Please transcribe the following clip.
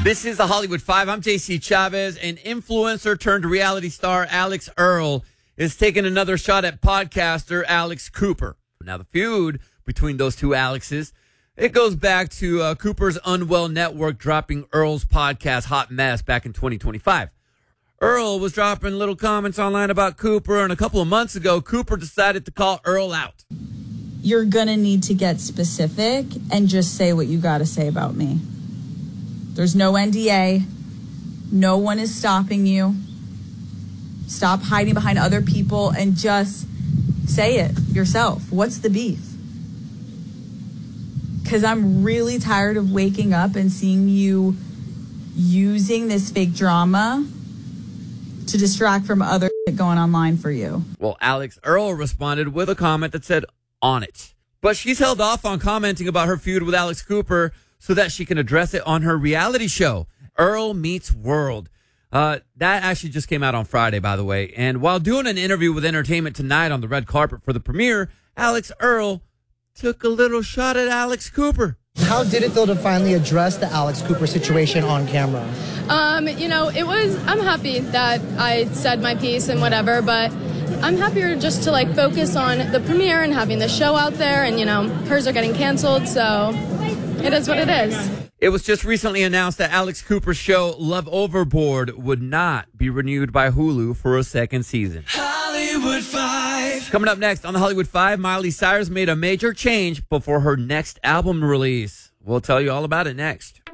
This is the Hollywood Five. I'm JC Chavez. An influencer turned reality star Alex Earl is taking another shot at podcaster Alex Cooper. Now, the feud between those two Alexes, it goes back to Cooper's Unwell Network dropping Earl's podcast Hot Mess back in 2025. Earl was dropping little comments online about Cooper, and a couple of months ago, Cooper decided to call Earl out. You're going to need to get specific and just say what you got to say about me. There's no NDA. No one is stopping you. Stop hiding behind other people and just say it yourself. What's the beef? Because I'm really tired of waking up and seeing you using this fake drama to distract from other shit going online for you. Well, Alex Earl responded with a comment that said, on it. But she's held off on commenting about her feud with Alex Cooper so that she can address it on her reality show, Earl Meets World. That actually just came out on Friday, by the way. And while doing an interview with Entertainment Tonight on the red carpet for the premiere, Alex Earl took a little shot at Alex Cooper. How did it feel to finally address the Alex Cooper situation on camera? I'm happy that I said my piece and whatever, but I'm happier just to focus on the premiere and having the show out there, and hers are getting canceled, so it is what it is. It was just recently announced that Alex Cooper's show Love Overboard would not be renewed by Hulu for a second season. Hollywood Five. Coming up next on the Hollywood Five, Miley Cyrus made a major change before her next album release. We'll tell you all about it next.